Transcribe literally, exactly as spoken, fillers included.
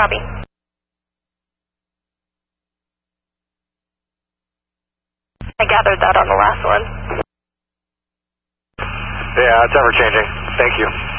Copy. I gathered that on the last one. Yeah, it's ever changing. Thank you.